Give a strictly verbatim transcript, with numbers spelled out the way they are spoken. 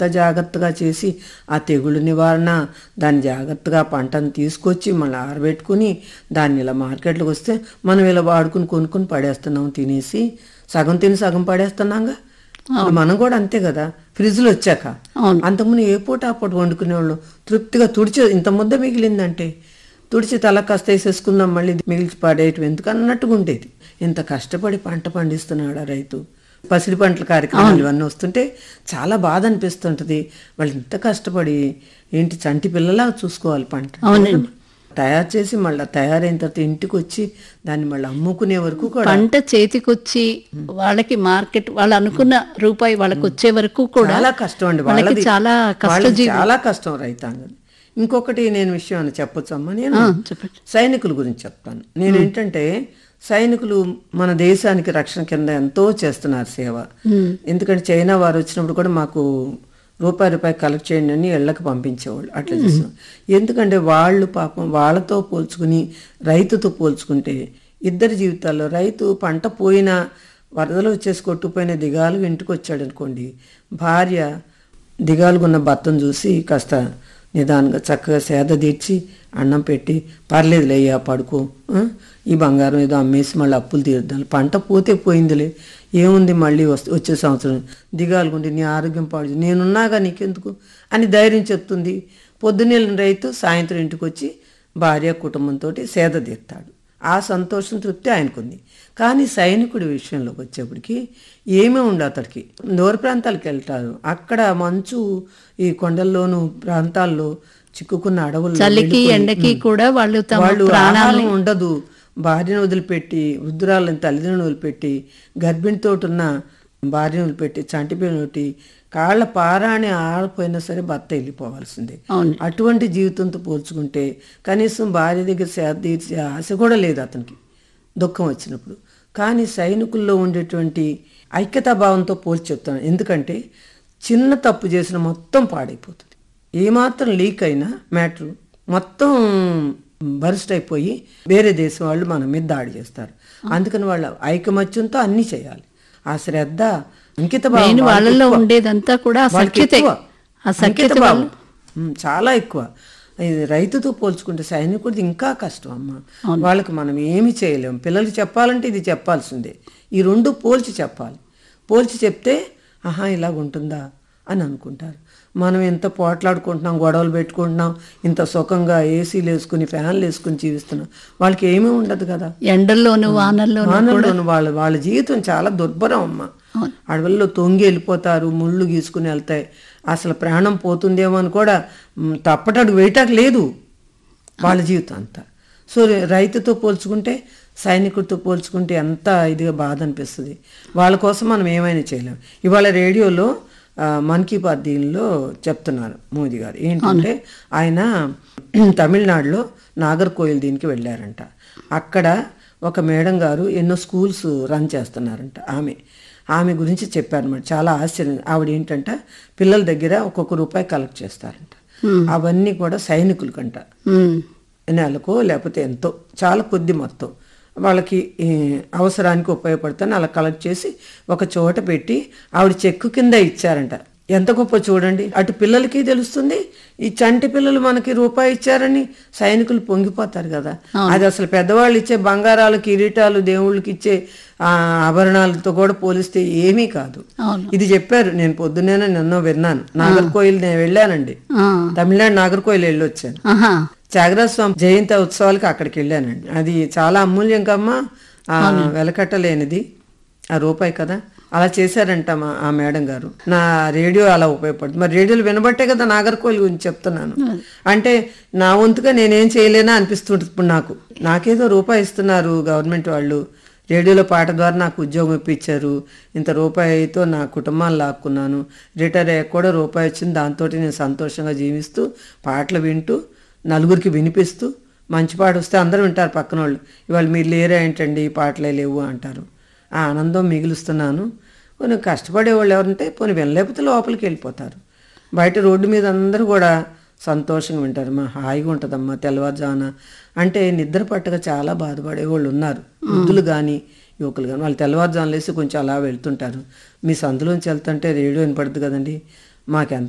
ఎంత జాగ్రత్తగా చేసి ఆ తెగులు నివారణ దాన్ని జాగ్రత్తగా పంటను తీసుకొచ్చి మళ్ళీ ఆరబెట్టుకుని దాన్ని ఇలా మార్కెట్లోకి వస్తే మనం ఇలా వాడుకుని కొనుక్కొని పడేస్తున్నాం, తినేసి సగం తిని సగం పడేస్తున్నాంగా. మనం కూడా అంతే కదా, ఫ్రిడ్జ్లో వచ్చాక. అంతకుముందు ఏ పూట ఆ పూట వండుకునేవాళ్ళు తృప్తిగా తుడిచి ఇంత ముద్ద మిగిలిందంటే తుడిచి తల కాస్త వేసేసుకుందాం, మళ్ళీ మిగిల్చి పడేయటం ఎందుకు అన్నట్టుగా ఉండేది. ఇంత కష్టపడి పంట పండిస్తున్నాడు ఆ రైతు. పసిడి పంటల కార్యక్రమాలు ఇవన్నీ వస్తుంటే చాలా బాధ అనిపిస్తుంటది. వాళ్ళు ఇంత కష్టపడి ఏంటి చంటి పిల్లలా చూసుకోవాలి పంట తయారు చేసి మళ్ళీ తయారైన తర్వాత ఇంటికి వచ్చి దాన్ని మళ్ళీ అమ్ముకునే వరకు కూడా పంట చేతికొచ్చి వాళ్ళకి మార్కెట్ వాళ్ళు అనుకున్న రూపాయి వాళ్ళకి వచ్చే వరకు కూడా చాలా కష్టం అండి. వాళ్ళకి చాలా చాలా కష్టం రైతాంగం. ఇంకొకటి నేను విషయం అని చెప్పొచ్చమ్మా, నేను సైనికుల గురించి చెప్తాను. నేను ఏంటంటే సైనికులు మన దేశానికి రక్షణ కింద ఎంతో చేస్తున్నారు సేవ. ఎందుకంటే చైనా వారు వచ్చినప్పుడు కూడా మాకు రూపాయి రూపాయి కలెక్ట్ చేయండి అని ఇళ్ళకి పంపించేవాళ్ళు. అట్లా చేస్తున్నాం. ఎందుకంటే వాళ్ళు పాపం వాళ్ళతో పోల్చుకుని రైతుతో పోల్చుకుంటే ఇద్దరి జీవితాల్లో రైతు పంట పోయినా వరదలు వచ్చేసి కొట్టుకుపోయిన దిగాలుగా ఇంటికి వచ్చాడు అనుకోండి, భార్య దిగాలుగా ఉన్న భర్తను చూసి కాస్త నిదానంగా చక్కగా సేద తీర్చి అన్నం పెట్టి పర్లేదులే అయ్యా పడుకో, ఈ బంగారం ఏదో అమ్మేసి మళ్ళీ అప్పులు తీరుద్దాం, పంట పోతే పోయిందిలే ఏముంది మళ్ళీ వస్తే వచ్చే సంవత్సరం దిగాలుగుండి నీ ఆరోగ్యం పాడు నేనున్నాగా నీకెందుకు అని ధైర్యం చెప్తుంది. పొద్దున్నెళ్ళిన రైతు సాయంత్రం ఇంటికి వచ్చి భార్య కుటుంబంతో సేద తీరుతాడు. ఆ సంతోషం తృప్తి ఆయనకుంది. కానీ సైనికుడి విషయంలోకి వచ్చేప్పటికి ఏమీ ఉండదు. అతడికి దూర ప్రాంతాలకు వెళ్తారు, అక్కడ మంచు ఈ కొండల్లోనూ ప్రాంతాల్లో చిక్కుకున్న అడవుల్లో చలికి ఎండకి కూడా వాళ్ళు వాళ్ళు ఆహారం ఉండదు. భార్యను వదిలిపెట్టి వృద్ధురాలను తల్లిదండ్రులను వదిలిపెట్టి గర్భిణితో ఉన్న భార్యను వదిలిపెట్టి చంటిపోయినటి కాళ్ళ పారాని ఆడిపోయినా సరే భర్త వెళ్ళిపోవాల్సిందే. అటువంటి జీవితంతో పోల్చుకుంటే కనీసం భార్య దగ్గర సేద తీర్చే ఆశ కూడా లేదు అతనికి దుఃఖం వచ్చినప్పుడు. కానీ సైనికుల్లో ఉండేటువంటి ఐక్యతాభావంతో పోల్చి చెప్తాను. ఎందుకంటే చిన్న తప్పు చేసిన మొత్తం పాడైపోతుంది. ఏమాత్రం లీక్ అయినా మ్యాటర్ మొత్తం బర్స్ట్ అయిపోయి వేరే దేశం వాళ్ళు మన మీద దాడి చేస్తారు. అందుకని వాళ్ళ ఐకమత్యంతో అన్నీ చేయాలి. ఆ శ్రద్ధ అంకిత భావం వాళ్ళలో ఉండేదంతా కూడా చాలా ఎక్కువ. రైతుతో పోల్చుకుంటే సైనికుడిది ఇంకా కష్టం అమ్మ. వాళ్ళకి మనం ఏమి చేయలేము. పిల్లలకి చెప్పాలంటే ఇది చెప్పాల్సిందే. ఈ రెండు పోల్చి చెప్పాలి. పోల్చి చెప్తే ఆహా ఇలాగ ఉంటుందా అని అనుకుంటారు. మనం ఎంత పోట్లాడుకుంటున్నాం, గొడవలు పెట్టుకుంటున్నాం, ఇంత సుఖంగా ఏసీలు వేసుకుని ఫ్యాన్లు వేసుకుని జీవిస్తున్నాం. వాళ్ళకి ఏమీ ఉండదు కదా, ఎండల్లోనూ వానల్లోనూ వానల్లోనూ వాళ్ళ వాళ్ళ జీవితం చాలా దుర్భరం అమ్మ. అడవుల్లో తొంగి వెళ్ళిపోతారు, ముళ్ళు గీసుకుని వెళ్తాయి. అసలు ప్రాణం పోతుందేమో అని కూడా తప్పటడుగు వేయటానికి లేదు వాళ్ళ జీవితం అంతా. సో రైతుతో పోల్చుకుంటే సైనికుడితో పోల్చుకుంటే ఎంత ఇదిగా బాధ అనిపిస్తుంది. వాళ్ళ కోసం మనం ఏమైనా చేయలేం. ఇవాళ రేడియోలో మన్ కీ బాత్ దీనిలో చెప్తున్నారు మోదీ గారు ఏంటంటే ఆయన తమిళనాడులో నాగర్కోయిల్ దీనికి వెళ్ళారంట. అక్కడ ఒక మేడం గారు ఎన్నో స్కూల్స్ రన్ చేస్తున్నారంట. ఆమె ఆమె గురించి చెప్పారన్నమాట. చాలా ఆశ్చర్యం. ఆవిడ ఏంటంటే పిల్లల దగ్గర ఒక్కొక్క రూపాయి కలెక్ట్ చేస్తారంట. అవన్నీ కూడా సైనికులకంట నెలకో లేకపోతే ఎంతో చాలా కొద్ది మొత్తం వాళ్ళకి అవసరానికి ఉపయోగపడుతుంది. అలా కలెక్ట్ చేసి ఒక చోట పెట్టి ఆవిడ చెక్కు కింద ఇచ్చారంట. ఎంత గొప్ప చూడండి. అటు పిల్లలకి తెలుస్తుంది, ఈ చంటి పిల్లలు మనకి రూపాయి ఇచ్చారని సైనికులు పొంగిపోతారు కదా. అది అసలు పెద్దవాళ్ళు ఇచ్చే బంగారాలు కిరీటాలు దేవుళ్ళకి ఇచ్చే ఆ ఆభరణాలతో కూడా పోలిస్తే ఏమీ కాదు. ఇది చెప్పారు. నేను పొద్దున్నే నిన్నో విన్నాను. నాగర్కోయిల్ నేను వెళ్ళానండి, తమిళనాడు నాగర్కోయిల్ వెళ్ళొచ్చాను. త్యాగరాజ స్వామి జయంతి ఉత్సవాలకి అక్కడికి వెళ్ళానండి. అది చాలా అమూల్యం కమ్మా, వెలకట్టలేనిది ఆ రూపాయి కదా. అలా చేశారంట మా ఆ మేడం గారు. నా రేడియో అలా ఉపయోగపడుతుంది. మరి రేడియోలు వినబట్టే కదా నాగర్కోయిల్ గురించి చెప్తున్నాను. అంటే నా వంతుగా నేనేం చేయలేనా అనిపిస్తుంటుంది ఇప్పుడు నాకు. నాకేదో రూపాయి ఇస్తున్నారు గవర్నమెంట్ వాళ్ళు, రేడియోలో పాట ద్వారా నాకు ఉద్యోగం ఇప్పించారు, ఇంత రూపాయితో నా కుటుంబాన్ని లాక్కున్నాను, రిటైర్ అయ్యాక కూడా రూపాయి వచ్చింది, దాంతో నేను సంతోషంగా జీవిస్తూ పాటలు వింటూ నలుగురికి వినిపిస్తూ మంచి పాట వస్తే అందరూ వింటారు పక్కన వాళ్ళు. ఇవాళ మీరు లేరా ఏంటండి పాటలే లేవు అంటారు. ఆ ఆనందం మిగులుస్తున్నాను. కొన్ని కష్టపడేవాళ్ళు ఎవరంటే పోనీ వెళ్ళలేకపోతే లోపలికి వెళ్ళిపోతారు. బయట రోడ్డు మీద అందరూ కూడా సంతోషంగా వింటారు. మా హాయిగా ఉంటుందమ్మా తెల్లవారుజామున అంటే నిద్ర పట్టక చాలా బాధపడేవాళ్ళు ఉన్నారు, వృద్ధులు కానీ యువకులు కానీ. వాళ్ళు తెల్లవారుజామున లేసి కొంచెం అలా వెళ్తుంటారు. మీ సందులోంచి వెళ్తుంటే రేడియో వినపడుతుంది కదండి, మాకెంత